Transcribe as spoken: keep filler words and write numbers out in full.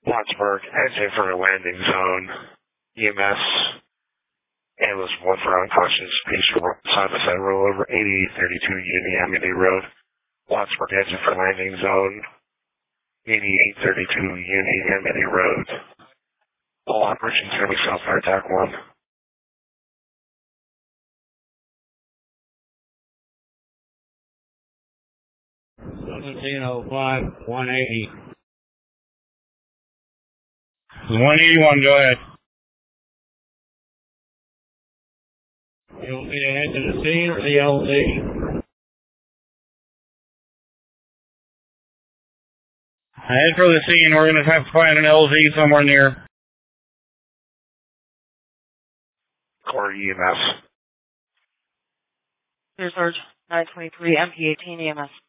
Wattsburg, heading for the landing zone. E M S, ambulance one for unconscious, patient side-by-side rollover, eighty-eight thirty-two Union Amity Road. Wattsburg, heading for landing zone, eighty-eight thirty-two Union Amity Road. All operations going to be Southfire Attack one. seventeen oh five, one eighty. one eighty-one, go ahead. You want me to head to the scene or the L Z? Head for the scene. We're going to have to find an L Z somewhere near. Core E M S. Here's Sarge nine twenty-three M P eighteen E M S.